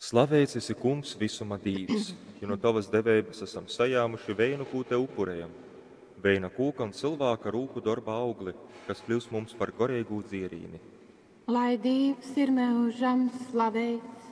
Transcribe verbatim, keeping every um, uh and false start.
Slavēts esi, Kungs, visuma Dīvs, jo no tavas devības esam sajāmuši vēju, ko te upurējam. Vēja kūka un cilvēka rūku darba augli, kas kļūs mums par gorīgu dzierīni. Lai Dievs ir mūžam slavēts.